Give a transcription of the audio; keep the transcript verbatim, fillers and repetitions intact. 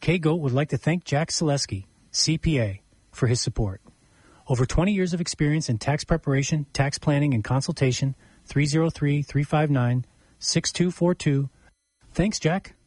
K-Goat would like to thank Jack Selesky, C P A, for his support. Over twenty years of experience in tax preparation, tax planning, and consultation. three oh three, three five nine, six two four two. Thanks, Jack.